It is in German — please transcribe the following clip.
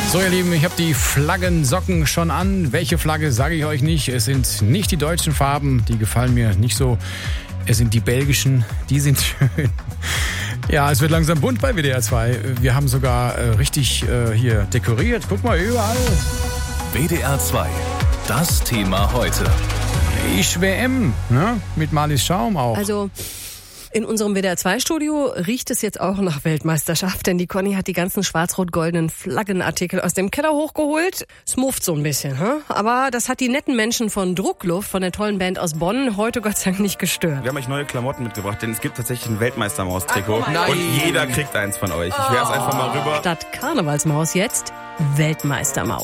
So, ihr Lieben, ich habe die Flaggensocken schon an. Welche Flagge, sage ich euch nicht. Es sind nicht die deutschen Farben, die gefallen mir nicht so. Es sind die belgischen, die sind schön. Ja, es wird langsam bunt bei WDR 2. Wir haben sogar richtig hier dekoriert. Guck mal, überall. WDR 2, das Thema heute. WM, ne? Mit Marlies Schaum auch. Also in unserem WDR-2-Studio riecht es jetzt auch nach Weltmeisterschaft, denn die Conny hat die ganzen schwarz-rot-goldenen Flaggenartikel aus dem Keller hochgeholt. Es mufft so ein bisschen, aber das hat die netten Menschen von Druckluft, von der tollen Band aus Bonn, heute Gott sei Dank nicht gestört. Wir haben euch neue Klamotten mitgebracht, denn es gibt tatsächlich ein Weltmeistermaus-Trikot und jeder kriegt eins von euch. Ich werf's einfach mal rüber. Statt Karnevalsmaus jetzt Weltmeistermaus.